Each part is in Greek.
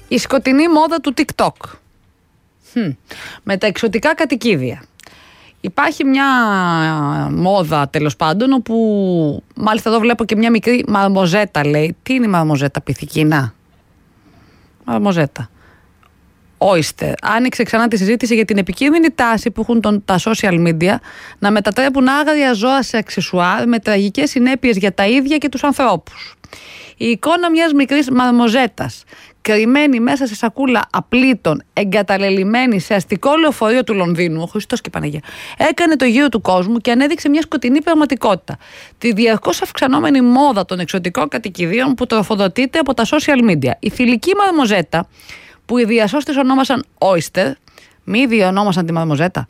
Η σκοτεινή μόδα του TikTok. Με τα εξωτικά κατοικίδια. Υπάρχει μια μόδα, τέλος πάντων, όπου μάλιστα εδώ βλέπω και μια μικρή μαρμοζέτα, λέει. Τι είναι η μαρμοζέτα, πυθικίνα? Μαρμοζέτα. Oyster. Άνοιξε ξανά τη συζήτηση για την επικίνδυνη τάση που έχουν τα social media να μετατρέπουν άγρια ζώα σε αξεσουάρ με τραγικές συνέπειες για τα ίδια και τους ανθρώπους. Η εικόνα μιας μικρής μαρμοζέτας κρυμμένη μέσα σε σακούλα απλήτων, εγκαταλελειμμένη σε αστικό λεωφορείο του Λονδίνου, ο Χριστός και η Παναγία, έκανε το γύρο του κόσμου και ανέδειξε μια σκοτεινή πραγματικότητα. Τη διαρκώς αυξανόμενη μόδα των εξωτικών κατοικιδίων που τροφοδοτείται από τα social media. Η θηλυκή μαρμοζέτα, που οι διασώστες ονόμασαν Oyster, μη ήδη ονόμασαν τη μαρμοζέτα.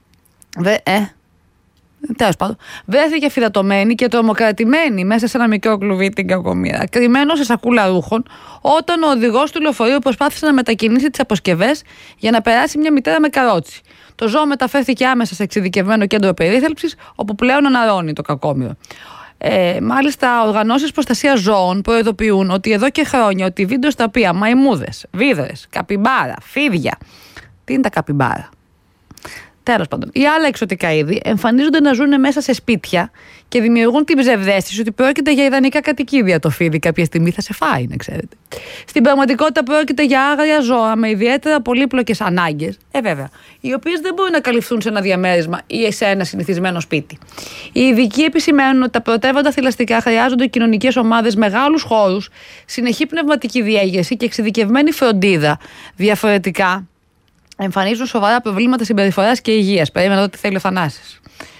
Τέλος πάντων, βρέθηκε φυδατωμένη και τρομοκρατημένη μέσα σε ένα μικρό κλουβί, την κακομοίρα, κρυμμένο σε σακούλα ρούχων, όταν ο οδηγός του λεωφορείου προσπάθησε να μετακινήσει τις αποσκευές για να περάσει μια μητέρα με καρότσι. Το ζώο μεταφέρθηκε άμεσα σε εξειδικευμένο κέντρο περίθαλψης, όπου πλέον αναρρώνει το κακόμοιρο. Μάλιστα, οργανώσεις προστασίας ζώων προειδοποιούν ότι εδώ και χρόνια ότι βίντεο στα οποία μαϊμούδες, βίδρες, καπιμπάρα, φίδια. Τι είναι τα καπιμπάρα? Τέλος πάντων, οι άλλα εξωτικά είδη εμφανίζονται να ζουν μέσα σε σπίτια και δημιουργούν την ψευδαίσθηση ότι πρόκειται για ιδανικά κατοικίδια. Το φίδι κάποια στιγμή θα σε φάει, να ξέρετε. Στην πραγματικότητα πρόκειται για άγρια ζώα με ιδιαίτερα πολύπλοκες ανάγκες, βέβαια, οι οποίες δεν μπορούν να καλυφθούν σε ένα διαμέρισμα ή σε ένα συνηθισμένο σπίτι. Οι ειδικοί επισημαίνουν ότι τα πρωτεύοντα θηλαστικά χρειάζονται κοινωνικές ομάδες, μεγάλους χώρους, συνεχή πνευματική διέγερση και εξειδικευμένη φροντίδα. Διαφορετικά, εμφανίζουν σοβαρά προβλήματα συμπεριφοράς και υγείας. Περίμενα εδώ τι θέλει ο Θανάσης.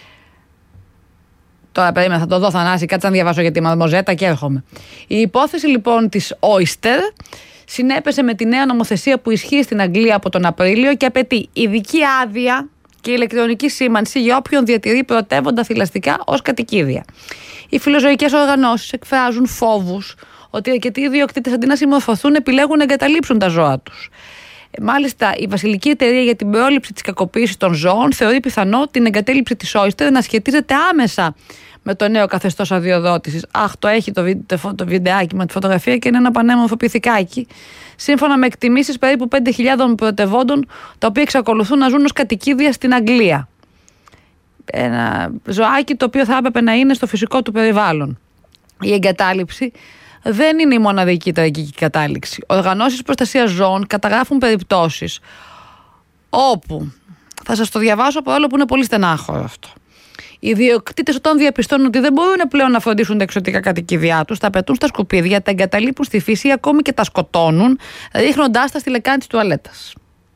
Τώρα περίμενα, θα το δω, Θανάση, κάτσε να διαβάσω για τη μαρμοζέτα και έρχομαι. Η υπόθεση λοιπόν της Oyster συνέπεσε με τη νέα νομοθεσία που ισχύει στην Αγγλία από τον Απρίλιο και απαιτεί ειδική άδεια και ηλεκτρονική σήμανση για όποιον διατηρεί πρωτεύοντα θηλαστικά ως κατοικίδια. Οι φιλοζωικές οργανώσεις εκφράζουν φόβους ότι αρκετοί ιδιοκτήτες αντί να συμμορφωθούν επιλέγουν να εγκαταλείψουν τα ζώα τους. Μάλιστα, η Βασιλική Εταιρεία για την Πρόληψη της Κακοποίησης των Ζώων θεωρεί πιθανό την εγκατέλειψη της Oyster να σχετίζεται άμεσα με το νέο καθεστώς αδειοδότησης. Το έχει το βιντεάκι με τη φωτογραφία και είναι ένα πανέμορφο πυθικάκι. Σύμφωνα με εκτιμήσεις, περίπου 5.000 πρωτευόντων, τα οποία εξακολουθούν να ζουν ως κατοικίδια στην Αγγλία. Ένα ζωάκι το οποίο θα έπρεπε να είναι στο φυσικό του περιβάλλον. Η εγκατάλειψη δεν είναι η μοναδική τραγική κατάληξη. Οργανώσεις προστασίας ζώων καταγράφουν περιπτώσεις όπου, θα σας το διαβάσω παρόλο που είναι πολύ στενάχωρο αυτό, οι ιδιοκτήτες όταν διαπιστώνουν ότι δεν μπορούν πλέον να φροντίσουν τα εξωτικά κατοικίδια τους, τα πετούν στα σκουπίδια, τα εγκαταλείπουν στη φύση ή ακόμη και τα σκοτώνουν, ρίχνοντάς τα στη λεκάνη της τουαλέτας.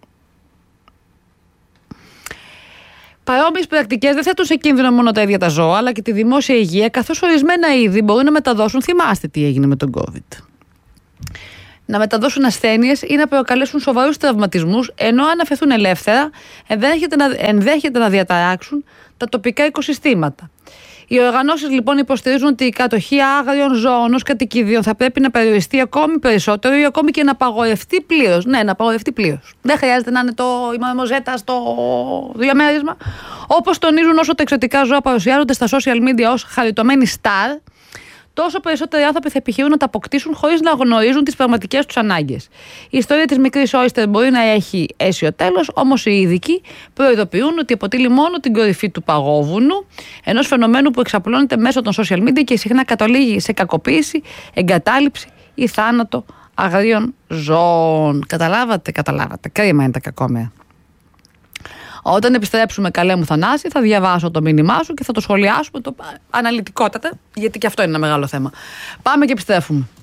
Παρόμοιες πρακτικές δεν θέτουν σε κίνδυνο μόνο τα ίδια τα ζώα, αλλά και τη δημόσια υγεία, καθώς ορισμένα είδη μπορούν να μεταδώσουν, θυμάστε τι έγινε με τον COVID, να μεταδώσουν ασθένειες ή να προκαλέσουν σοβαρούς τραυματισμούς, ενώ αν αφαιθούν ελεύθερα ενδέχεται να διαταράξουν τα τοπικά οικοσυστήματα. Οι οργανώσεις λοιπόν υποστηρίζουν ότι η κατοχή άγριων ζώων ως κατοικιδίων θα πρέπει να περιοριστεί ακόμη περισσότερο ή ακόμη και να απαγορευτεί πλήρως. Ναι, να απαγορευτεί πλήρως. Δεν χρειάζεται να είναι η μαρμοζέτα στο διαμέρισμα. Όπως τονίζουν, όσο τα εξωτικά ζώα παρουσιάζονται στα social media ως χαριτωμένοι στάρ, τόσο περισσότεροι άνθρωποι θα επιχειρούν να τα αποκτήσουν χωρίς να γνωρίζουν τις πραγματικές τους ανάγκες. Η ιστορία της μικρής Oyster μπορεί να έχει αίσιο τέλος, όμως οι ειδικοί προειδοποιούν ότι αποτελεί μόνο την κορυφή του παγόβουνου, ενός φαινομένου που εξαπλώνεται μέσω των social media και συχνά καταλήγει σε κακοποίηση, εγκατάλειψη ή θάνατο αγρίων ζώων. Καταλάβατε. Κρίμα είναι τα κακόμερα. Όταν επιστρέψουμε, καλέ μου Θανάση, θα διαβάσω το μήνυμά σου και θα το σχολιάσουμε αναλυτικότατα, γιατί και αυτό είναι ένα μεγάλο θέμα. Πάμε και επιστρέφουμε.